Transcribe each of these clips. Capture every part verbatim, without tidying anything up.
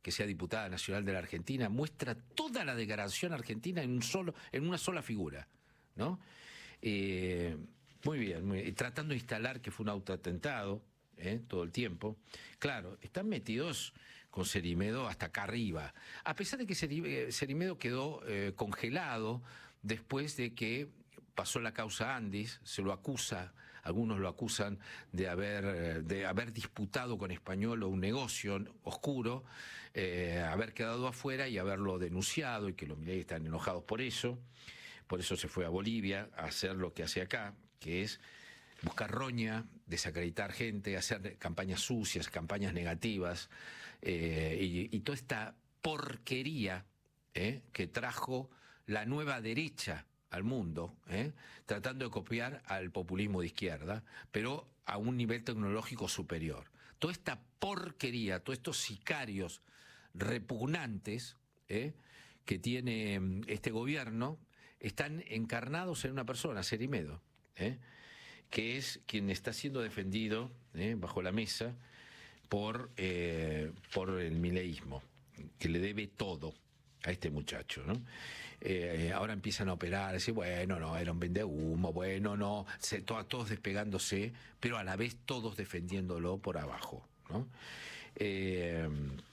que sea diputada nacional de la Argentina, muestra toda la degradación argentina en un solo, en una sola figura, ¿no? Eh, muy bien, muy bien, tratando de instalar que fue un autoatentado, ¿eh? Todo el tiempo. Claro, están metidos con Cerimedo hasta acá arriba, a pesar de que Cerimedo quedó eh, congelado después de que pasó la causa Andis, se lo acusa, algunos lo acusan de haber, de haber disputado con Español un negocio oscuro, eh, haber quedado afuera y haberlo denunciado, y que los Milei están enojados por eso. Por eso se fue a Bolivia a hacer lo que hace acá, que es buscar roña, desacreditar gente, hacer campañas sucias, campañas negativas, eh, y, y toda esta porquería eh, que trajo la nueva derecha al mundo, eh, tratando de copiar al populismo de izquierda, pero a un nivel tecnológico superior. Toda esta porquería, todos estos sicarios repugnantes eh, que tiene este gobierno, están encarnados en una persona, Cerimedo, ¿eh? que es quien está siendo defendido ¿eh? bajo la mesa por, eh, por el mileísmo, que le debe todo a este muchacho, ¿no? Eh, ahora empiezan a operar, decir, bueno, no, era un vendehumo, bueno, no, se, to, todos despegándose, pero a la vez todos defendiéndolo por abajo, ¿no? Eh,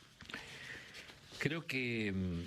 creo que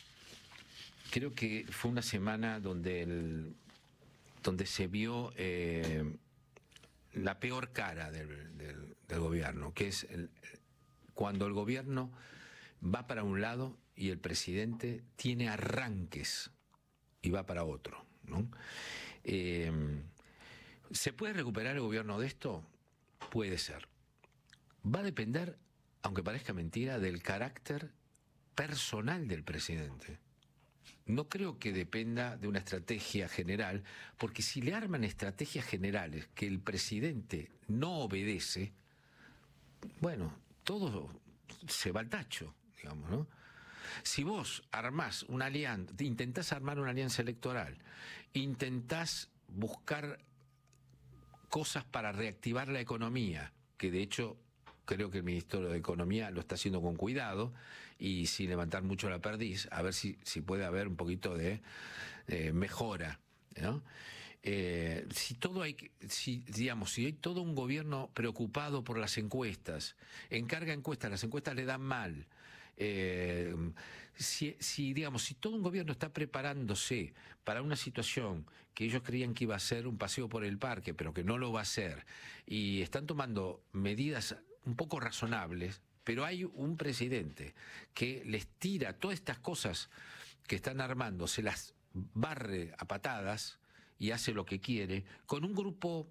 creo que fue una semana donde el, donde se vio eh, la peor cara del, del, del gobierno, que es el, cuando el gobierno va para un lado y el presidente tiene arranques y va para otro, ¿no? Eh, ¿Se puede recuperar el gobierno de esto? Puede ser. Va a depender, aunque parezca mentira, del carácter personal del presidente. No creo que dependa de una estrategia general, porque si le arman estrategias generales que el presidente no obedece, bueno, todo se va al tacho, digamos, ¿no? Si vos armás una alianza, intentás armar una alianza electoral, intentás buscar cosas para reactivar la economía, que de hecho creo que el Ministerio de Economía lo está haciendo con cuidado y sin levantar mucho la perdiz, a ver si, si puede haber un poquito de eh, mejora, ¿no? Eh, si todo hay, si digamos, si hay todo un gobierno preocupado por las encuestas, encarga encuestas, las encuestas le dan mal, eh, si, si digamos, si todo un gobierno está preparándose para una situación que ellos creían que iba a ser un paseo por el parque, pero que no lo va a ser, y están tomando medidas un poco razonables, pero hay un presidente que les tira todas estas cosas que están armando, se las barre a patadas y hace lo que quiere, con un grupo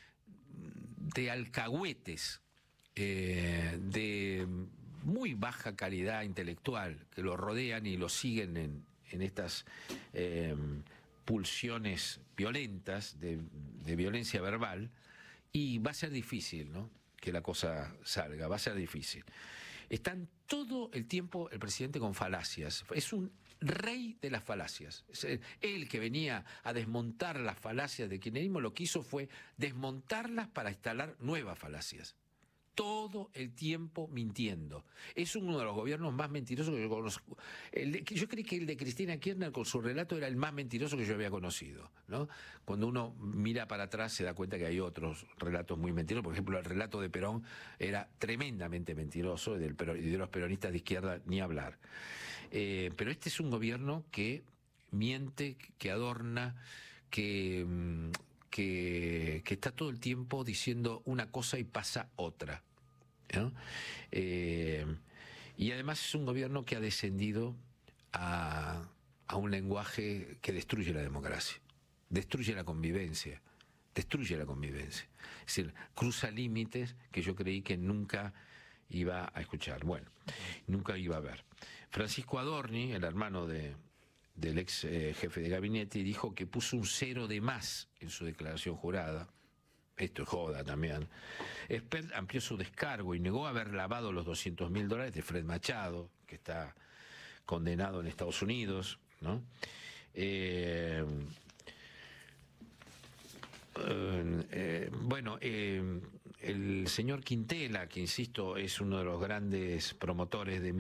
de alcahuetes eh, de muy baja calidad intelectual que lo rodean y lo siguen en, en estas eh, pulsiones violentas de, de violencia verbal, y va a ser difícil, ¿no?, que la cosa salga, va a ser difícil. Están todo el tiempo el presidente con falacias, es un rey de las falacias. Es él que venía a desmontar las falacias del kirchnerismo, lo que hizo fue desmontarlas para instalar nuevas falacias. Todo el tiempo mintiendo. Es uno de los gobiernos más mentirosos que yo conozco. El de, yo creí que el de Cristina Kirchner con su relato era el más mentiroso que yo había conocido, ¿no? Cuando uno mira para atrás se da cuenta que hay otros relatos muy mentirosos. Por ejemplo, el relato de Perón era tremendamente mentiroso, y, del, y de los peronistas de izquierda ni hablar. Eh, pero este es un gobierno que miente, que adorna, que... Que, que está todo el tiempo diciendo una cosa y pasa otra, ¿no? Eh, y además es un gobierno que ha descendido a, a un lenguaje que destruye la democracia, destruye la convivencia, destruye la convivencia. Es decir, cruza límites que yo creí que nunca iba a escuchar, bueno, nunca iba a ver. Francisco Adorni, el hermano de... del ex eh, jefe de gabinete, dijo que puso un cero de más en su declaración jurada. Esto es joda también. Espert amplió su descargo y negó haber lavado los doscientos mil dólares de Fred Machado, que está condenado en Estados Unidos, ¿no? Eh, eh, eh, bueno, eh, el señor Quintela, que insisto es uno de los grandes promotores de